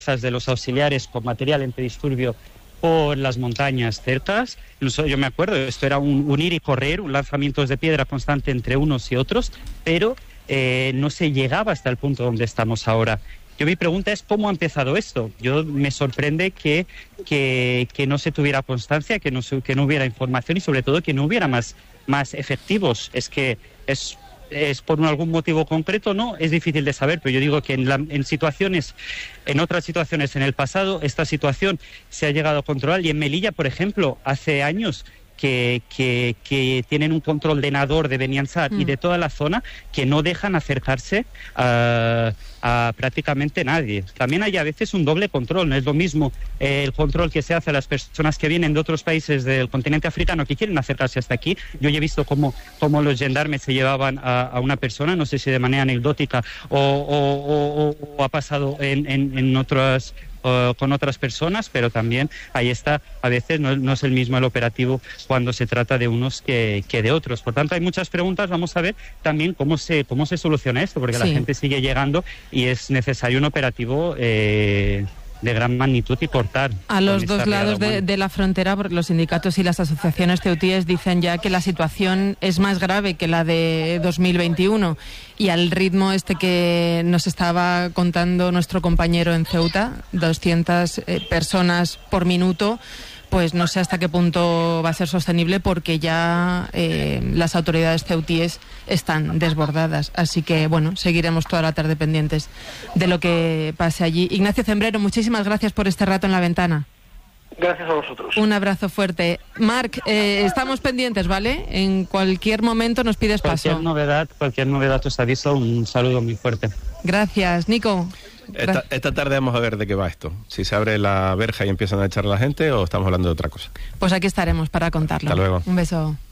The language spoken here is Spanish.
de los auxiliares con material antidisturbio por las montañas cercas. Yo me acuerdo, esto era un ir y correr, un lanzamiento de piedra constante entre unos y otros, pero no se llegaba hasta el punto donde estamos ahora. Mi pregunta es, ¿cómo ha empezado esto? Me sorprende que no se tuviera constancia, que no hubiera información y sobre todo que no hubiera más efectivos. Es que es por algún motivo concreto, ¿no? Es difícil de saber, pero yo digo que en otras situaciones en el pasado, esta situación se ha llegado a controlar. Y en Melilla, por ejemplo, hace años que tienen un control de Nador, de Beniansar y de toda la zona, que no dejan acercarse a prácticamente nadie. También hay a veces un doble control, no es lo mismo el control que se hace a las personas que vienen de otros países del continente africano que quieren acercarse hasta aquí. Yo ya he visto cómo los gendarmes se llevaban a una persona, no sé si de manera anecdótica o ha pasado en otras con otras personas, pero también ahí está, a veces no es el mismo el operativo cuando se trata de unos que de otros. Por tanto, hay muchas preguntas. Vamos a ver también cómo se soluciona esto, porque la gente sigue llegando y es necesario un operativo de gran magnitud y cortar. A los dos lados de la frontera, porque los sindicatos y las asociaciones ceutíes dicen ya que la situación es más grave que la de 2021 y al ritmo que nos estaba contando nuestro compañero en Ceuta, 200 personas por minuto, pues no sé hasta qué punto va a ser sostenible porque ya las autoridades ceutíes están desbordadas. Así que, bueno, seguiremos toda la tarde pendientes de lo que pase allí. Ignacio Cembrero, muchísimas gracias por este rato en La Ventana. Gracias a vosotros. Un abrazo fuerte. Marc, estamos pendientes, ¿vale? En cualquier momento nos pides paso. Cualquier novedad os aviso. Un saludo muy fuerte. Gracias. Nico. Esta tarde vamos a ver de qué va esto. Si se abre la verja y empiezan a echar a la gente o estamos hablando de otra cosa. Pues aquí estaremos para contarlo. Hasta luego. Un beso.